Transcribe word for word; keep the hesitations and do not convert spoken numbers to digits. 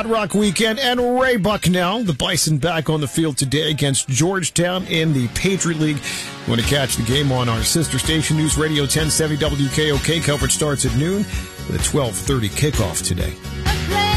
Flat Rock weekend, and Ray Bucknell, the Bison, back on the field today against Georgetown in the Patriot League. You want to catch the game on our sister station, News Radio ten seventy W K O K. Coverage starts at noon with a twelve thirty kickoff today.